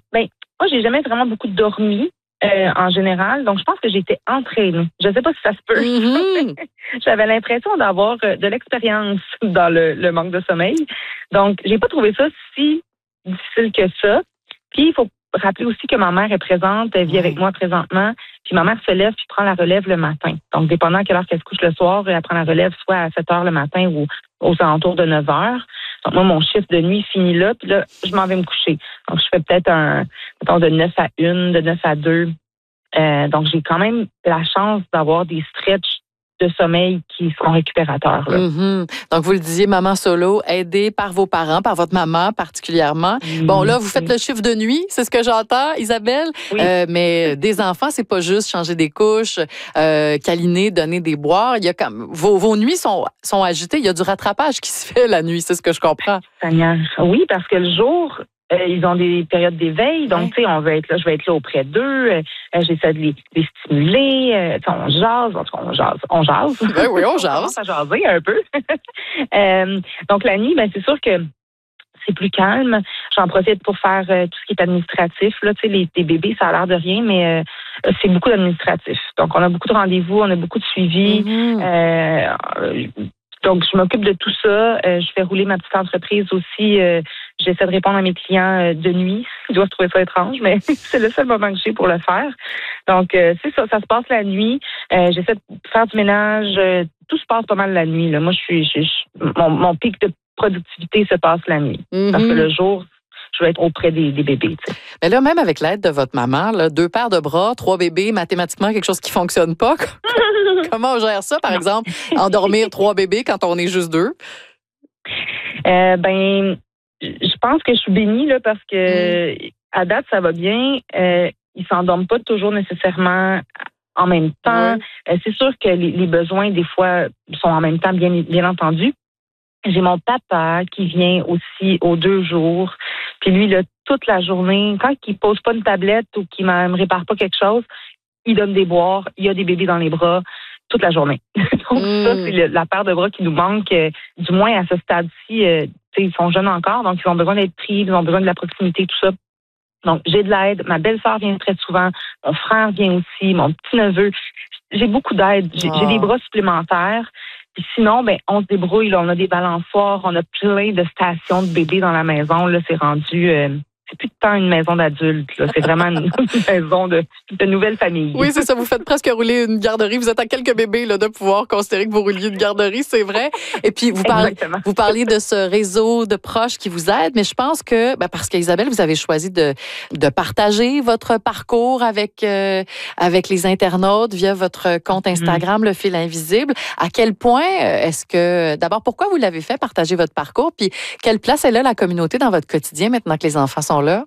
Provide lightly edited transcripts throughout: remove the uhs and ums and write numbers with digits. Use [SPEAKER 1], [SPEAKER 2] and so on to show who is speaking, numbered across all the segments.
[SPEAKER 1] Ben, moi, j'ai jamais vraiment beaucoup dormi. En général. Donc, je pense que j'ai été entraînée. Je ne sais pas si ça se peut.
[SPEAKER 2] Mm-hmm.
[SPEAKER 1] J'avais l'impression d'avoir de l'expérience dans le manque de sommeil. Donc, j'ai pas trouvé ça si difficile que ça. Puis, il faut rappeler aussi que ma mère est présente, elle vit avec moi présentement. Puis, ma mère se lève puis prend la relève le matin. Donc, dépendant à quelle heure qu'elle se couche le soir, elle prend la relève soit à 7 heures le matin ou aux alentours de 9 heures. Donc, moi, mon chiffre de nuit finit là, puis là, je m'en vais me coucher. Donc, je fais peut-être mettons, de 9 à 1, de 9 à 2. Donc, j'ai quand même la chance d'avoir des stretches de sommeil qui sont récupérateurs. Là.
[SPEAKER 2] Mm-hmm. Donc, vous le disiez, maman solo, aidée par vos parents, par votre maman particulièrement. Bon, là, vous faites le chiffre de nuit, c'est ce que j'entends, Isabelle.
[SPEAKER 1] Oui.
[SPEAKER 2] Mais des enfants, c'est pas juste changer des couches, câliner, donner des boires. Il y a comme vos nuits sont agitées. Il y a du rattrapage qui se fait la nuit, c'est ce que je comprends.
[SPEAKER 1] Oui, parce que le jour, ils ont des périodes d'éveil, donc tu sais, je vais être là auprès d'eux. J'essaie de les stimuler. On jase, on jase.
[SPEAKER 2] Ben oui, on jase.
[SPEAKER 1] On commence à jaser un peu. Donc la nuit, ben c'est sûr que c'est plus calme. J'en profite pour faire tout ce qui est administratif. Là, tu sais, les bébés, ça a l'air de rien, mais c'est beaucoup d'administratif. Donc on a beaucoup de rendez-vous, on a beaucoup de suivi. Donc, je m'occupe de tout ça. Je fais rouler ma petite entreprise aussi. J'essaie de répondre à mes clients de nuit. Ils doivent trouver ça étrange, mais c'est le seul moment que j'ai pour le faire. Donc, c'est ça. Ça se passe la nuit. J'essaie de faire du ménage. Tout se passe pas mal la nuit. Là. Moi, mon pic de productivité se passe la nuit. Parce que le jour, je vais être auprès des bébés. T'sais.
[SPEAKER 2] Mais là, même avec l'aide de votre maman, là, 2 paires de bras, 3 bébés, mathématiquement, quelque chose qui fonctionne pas. Comment on gère ça, par exemple? Endormir 3 bébés quand on est juste 2?
[SPEAKER 1] Je pense que je suis bénie là, parce que à date, ça va bien. Ils s'endorment pas toujours nécessairement en même temps. C'est sûr que les besoins, des fois, sont en même temps, bien entendu. J'ai mon papa qui vient aussi aux 2 jours. Puis lui, là, toute la journée, quand il pose pas une tablette ou qu'il me répare pas quelque chose, il donne des boires, il y a des bébés dans les bras toute la journée. Donc ça, c'est la paire de bras qui nous manque, du moins à ce stade-ci. Ils sont jeunes encore, donc ils ont besoin d'être pris, ils ont besoin de la proximité, tout ça. Donc, j'ai de l'aide. Ma belle-sœur vient très souvent. Mon frère vient aussi. Mon petit-neveu. J'ai beaucoup d'aide. J'ai des bras supplémentaires. Puis sinon, on se débrouille. Là, on a des balançoires. On a plein de stations de bébés dans la maison. Là, c'est rendu... c'est plus de temps une maison d'adultes. Là. C'est vraiment une maison de nouvelle famille.
[SPEAKER 2] Oui, c'est ça. Vous faites presque rouler une garderie. Vous êtes à quelques bébés là, de pouvoir considérer que vous rouliez une garderie, c'est vrai. Et puis, vous parliez de ce réseau de proches qui vous aident, mais je pense que, parce qu'Isabelle, vous avez choisi de partager votre parcours avec les internautes via votre compte Instagram, Le Fil Invisible. À quel point est-ce que... D'abord, pourquoi vous l'avez fait, partager votre parcours? Puis, quelle place elle a la communauté dans votre quotidien maintenant que les enfants sont là?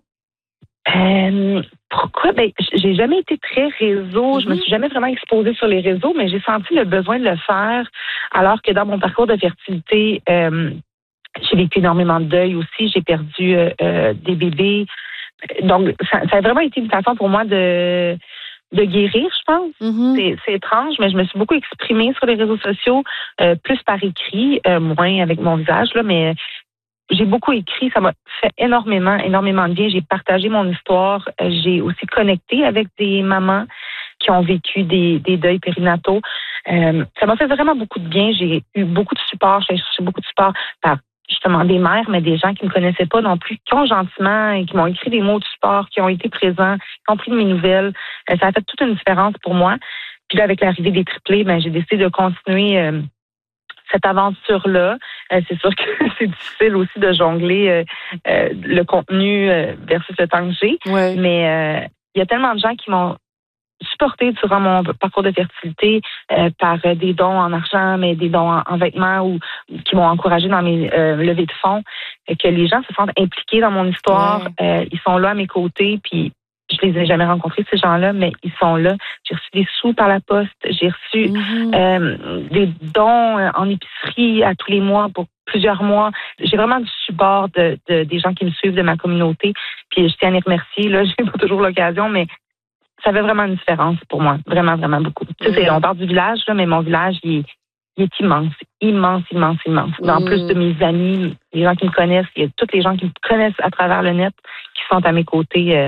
[SPEAKER 1] Pourquoi? J'ai jamais été très réseau. Je me suis jamais vraiment exposée sur les réseaux, mais j'ai senti le besoin de le faire. Alors que dans mon parcours de fertilité, j'ai vécu énormément de deuil aussi. J'ai perdu des bébés. Donc, ça a vraiment été une façon pour moi de guérir, je pense. C'est étrange, mais je me suis beaucoup exprimée sur les réseaux sociaux, plus par écrit, moins avec mon visage, là, mais j'ai beaucoup écrit, ça m'a fait énormément de bien. J'ai partagé mon histoire. J'ai aussi connecté avec des mamans qui ont vécu des deuils périnataux. Ça m'a fait vraiment beaucoup de bien. J'ai eu beaucoup de support. J'ai cherché beaucoup de support par justement des mères, mais des gens qui ne me connaissaient pas non plus, qui ont gentiment et qui m'ont écrit des mots de support, qui ont été présents, qui ont pris de mes nouvelles. Ça a fait toute une différence pour moi. Puis là, avec l'arrivée des triplés, j'ai décidé de continuer cette aventure-là. C'est sûr que c'est difficile aussi de jongler le contenu versus le temps que j'ai.
[SPEAKER 2] Ouais.
[SPEAKER 1] Mais il y a tellement de gens qui m'ont supporté durant mon parcours de fertilité par des dons en argent, mais des dons en vêtements ou qui m'ont encouragé dans mes levées de fonds, que les gens se sentent impliqués dans mon histoire. Ils sont là à mes côtés, puis je les ai jamais rencontrés, ces gens-là, mais ils sont là. J'ai reçu des sous par la poste. J'ai reçu des dons en épicerie à tous les mois pour plusieurs mois. J'ai vraiment du support des gens qui me suivent, de ma communauté. Puis je tiens à les remercier. Là, j'ai pas toujours l'occasion, mais ça fait vraiment une différence pour moi. Vraiment, vraiment beaucoup. Tu sais, on parle du village, là, mais mon village, il est immense. Immense. En plus de mes amis, les gens qui me connaissent, il y a tous les gens qui me connaissent à travers le net qui sont à mes côtés